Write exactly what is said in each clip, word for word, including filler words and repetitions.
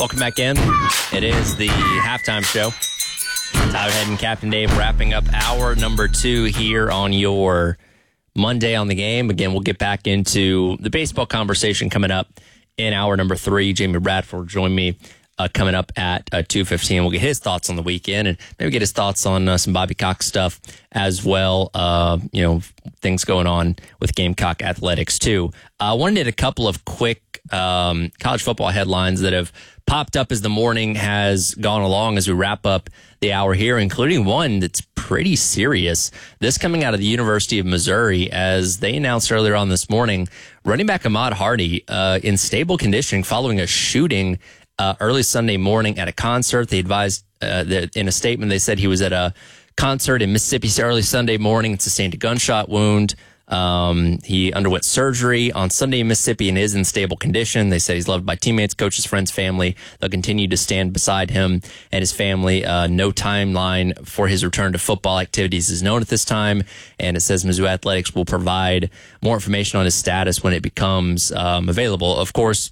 Welcome back in. It is the halftime show. Tyler Head and Captain Dave wrapping up hour number two here on your Monday on the Game. Again, we'll get back into the baseball conversation coming up in hour number three. Jamie Bradford will join me uh, coming up at uh, two fifteen. We'll get his thoughts on the weekend and maybe get his thoughts on uh, some Bobby Cox stuff as well. Uh, you know, things going on with Gamecock Athletics too. I uh, wanted to hit a couple of quick um, college football headlines that have popped up as the morning has gone along as we wrap up the hour here, including one that's pretty serious. This coming out of the University of Missouri, as they announced earlier on this morning, running back Ahmad Hardy uh, in stable condition following a shooting uh, early Sunday morning at a concert. They advised uh, that in a statement, they said he was at a concert in Mississippi early Sunday morning and sustained a gunshot wound. Um, he underwent surgery on Sunday in Mississippi and is in stable condition. They said he's loved by teammates, coaches, friends, family. They'll continue to stand beside him and his family. Uh, no timeline for his return to football activities is known at this time. And it says Mizzou Athletics will provide more information on his status when it becomes um, available. Of course,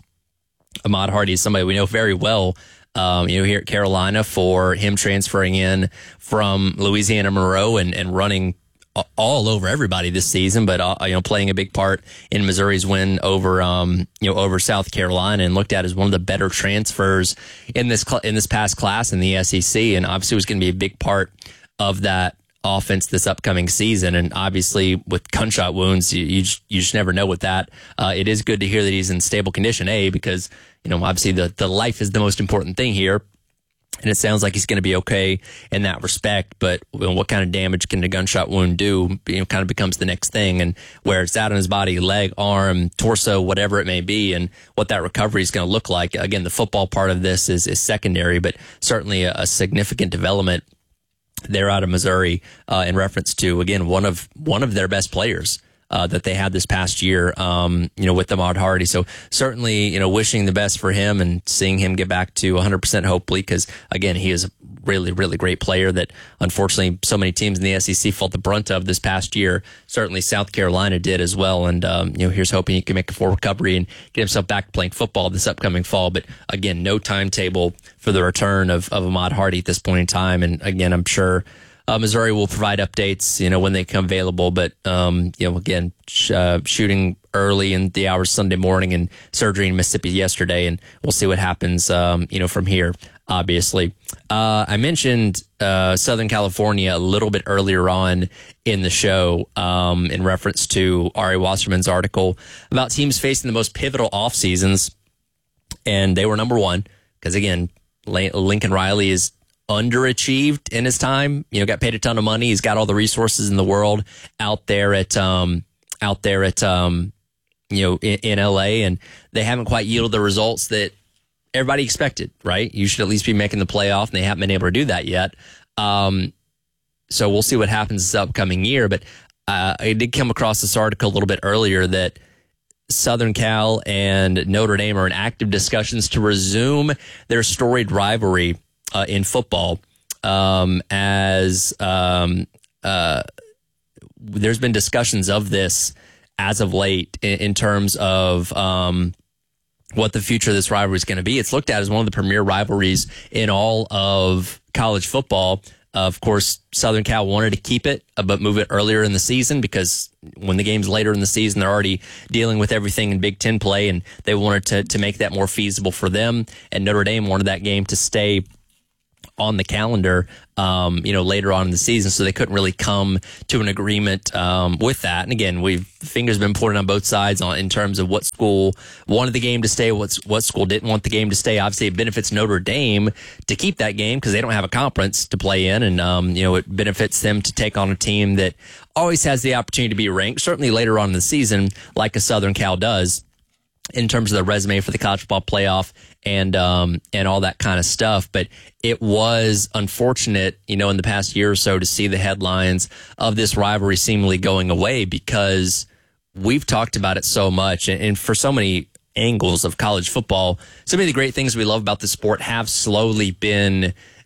Ahmad Hardy is somebody we know very well. Um, you know, here at Carolina, for him transferring in from Louisiana Monroe and, and running all over everybody this season, but uh, you know, playing a big part in Missouri's win over um, you know over South Carolina, and looked at as one of the better transfers in this cl- in this past class in the S E C, and obviously was going to be a big part of that offense this upcoming season. And obviously, with gunshot wounds, you you just, you just never know with that. Uh, it is good to hear that he's in stable condition, A, because you know obviously the the life is the most important thing here. And it sounds like he's going to be okay in that respect. But you know, what kind of damage can a gunshot wound do, you know, kind of becomes the next thing. And where it's out on his body, leg, arm, torso, whatever it may be, and what that recovery is going to look like. Again, the football part of this is, is secondary, but certainly a, a significant development there out of Missouri uh, in reference to, again, one of one of their best players Uh, that they had this past year, um, you know, with Ahmad Hardy. So certainly, you know, wishing the best for him and seeing him get back to one hundred percent hopefully, because again, he is a really, really great player that unfortunately so many teams in the S E C felt the brunt of this past year. Certainly South Carolina did as well. And, um, you know, here's hoping he can make a full recovery and get himself back playing football this upcoming fall. But again, no timetable for the return of, of Ahmad Hardy at this point in time. And again, I'm sure Uh, Missouri will provide updates, you know, when they come available. But, um, you know, again, sh- uh, shooting early in the hours Sunday morning and surgery in Mississippi yesterday. And we'll see what happens, um, you know, from here, obviously. Uh, I mentioned uh, Southern California a little bit earlier on in the show um, in reference to Ari Wasserman's article about teams facing the most pivotal off seasons. And they were number one because, again, La- Lincoln Riley is underachieved in his time, you know, got paid a ton of money. He's got all the resources in the world out there at, um, out there at, um, you know, in, in L A, and they haven't quite yielded the results that everybody expected, right? You should at least be making the playoff, and they haven't been able to do that yet. Um, so we'll see what happens this upcoming year. But, uh, I did come across this article a little bit earlier that Southern Cal and Notre Dame are in active discussions to resume their storied rivalry Uh, in football, um, as um, uh, there's been discussions of this as of late in, in terms of um, what the future of this rivalry is going to be. It's looked at as one of the premier rivalries in all of college football. Uh, of course, Southern Cal wanted to keep it, uh, but move it earlier in the season because when the game's later in the season, they're already dealing with everything in Big Ten play, and they wanted to, to make that more feasible for them. And Notre Dame wanted that game to stay on the calendar, um, you know, later on in the season, so they couldn't really come to an agreement um, with that. And again, we've fingers been pointed on both sides on in terms of what school wanted the game to stay, what what school didn't want the game to stay. Obviously, it benefits Notre Dame to keep that game because they don't have a conference to play in, and um, you know, it benefits them to take on a team that always has the opportunity to be ranked. Certainly later on in the season, like a Southern Cal does, in terms of the resume for the college football playoff and um and all that kind of stuff. But it was unfortunate, you know, in the past year or so to see the headlines of this rivalry seemingly going away, because we've talked about it so much, and, and for so many angles of college football, so many of the great things we love about the sport have slowly been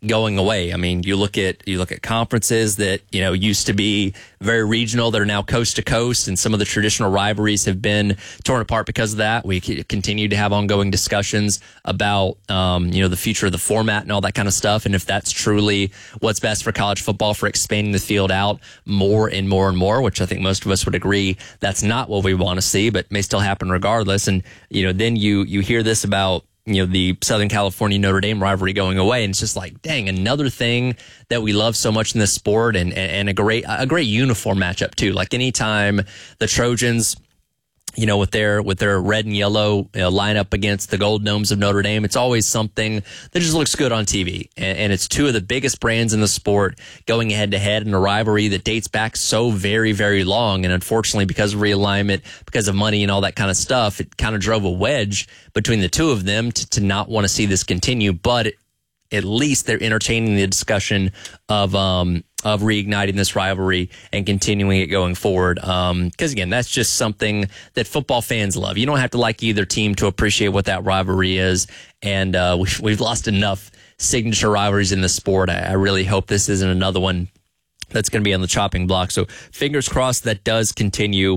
going away. I mean, you look at you look at conferences that, you know, used to be very regional that are now coast to coast, and some of the traditional rivalries have been torn apart because of that. We continue to have ongoing discussions about um, you know, the future of the format and all that kind of stuff, and if that's truly what's best for college football, for expanding the field out more and more and more, which I think most of us would agree that's not what we want to see, but may still happen regardless. And you know, then you you hear this about, you know, the Southern California Notre Dame rivalry going away, and it's just like, dang, another thing that we love so much in this sport, and and a great a great uniform matchup too. Like anytime the Trojans, you know, with their with their red and yellow, you know, line up against the Gold Gnomes of Notre Dame, it's always something that just looks good on T V. And, and it's two of the biggest brands in the sport going head to head in a rivalry that dates back so very, very long. And unfortunately, because of realignment, because of money and all that kind of stuff, it kind of drove a wedge between the two of them to, to not want to see this continue. But it, at least they're entertaining the discussion of um of reigniting this rivalry and continuing it going forward. Um, because again, that's just something that football fans love. You don't have to like either team to appreciate what that rivalry is. And uh, we've, we've lost enough signature rivalries in the sport. I, I really hope this isn't another one that's going to be on the chopping block. So fingers crossed that does continue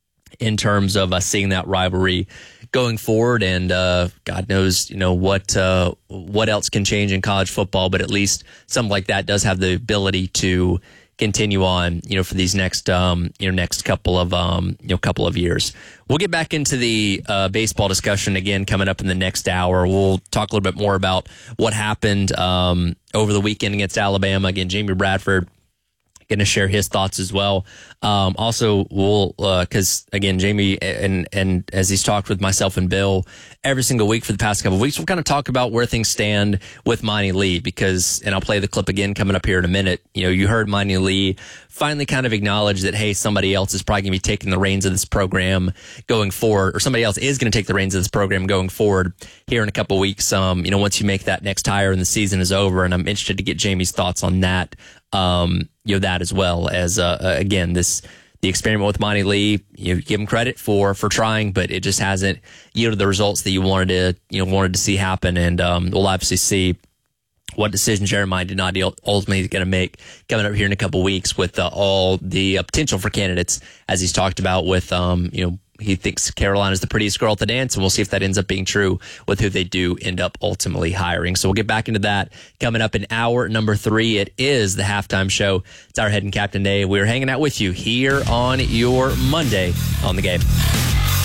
in terms of us seeing that rivalry going forward, and uh, God knows, you know, what uh, what else can change in college football, but at least something like that does have the ability to continue on, you know, for these next um, you know next couple of um, you know couple of years. We'll get back into the uh, baseball discussion again coming up in the next hour. We'll talk a little bit more about what happened um, over the weekend against Alabama. Again, Jamie Bradford going to share his thoughts as well. Um, also, we'll because uh, again, Jamie and and as he's talked with myself and Bill every single week for the past couple of weeks, we'll kind of talk about where things stand with Monty Lee, because, and I'll play the clip again coming up here in a minute. You know, you heard Monty Lee finally kind of acknowledge that, hey, somebody else is probably going to be taking the reins of this program going forward, or somebody else is going to take the reins of this program going forward here in a couple of weeks. Um, you know, once you make that next hire and the season is over, and I'm interested to get Jamie's thoughts on that. Um, you know, that as well as, uh, uh, again, this, the experiment with Monty Lee, you give him credit for, for trying, but it just hasn't yielded the results that you wanted to, you know, wanted to see happen. And, um, we'll obviously see what decision Jeremiah Donati ultimately is going to make coming up here in a couple weeks with uh, all the uh, potential for candidates, as he's talked about with, um, you know, he thinks Carolina's the prettiest girl at the dance, and we'll see if that ends up being true with who they do end up ultimately hiring. So we'll get back into that coming up in hour number three. It is the halftime show. It's our head and Captain Day. We're hanging out with you here on your Monday on the Game.